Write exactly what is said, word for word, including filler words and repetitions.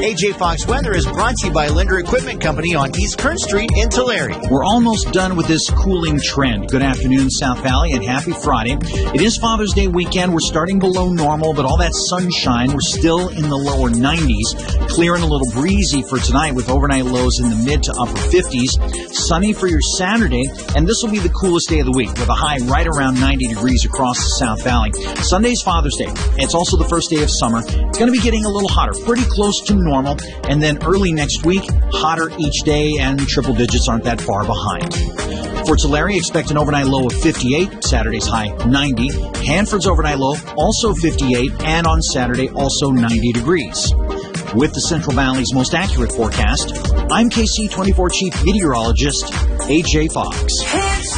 A J Fox Weather is brought to you by Linder Equipment Company on East Kern Street in Tulare. We're almost done with this cooling trend. Good afternoon, South Valley, and happy Friday. It is Father's Day weekend. We're starting below normal, but all that sunshine, we're still in the lower nineties. Clear and a little breezy for tonight with overnight lows in the mid to upper fifties. Sunny for your Saturday, and this will be the coolest day of the week with a high right around ninety degrees across the South Valley. Sunday's Father's Day. It's also the first day of summer. It's going to be getting a little hotter, pretty close to normal, and then early next week, hotter each day, and triple digits aren't that far behind. For Tulare, expect an overnight low of fifty-eight, Saturday's high ninety. Hanford's overnight low also fifty-eight, and on Saturday also ninety degrees. With the Central Valley's most accurate forecast, I'm K C twenty-four Chief Meteorologist A J Fox.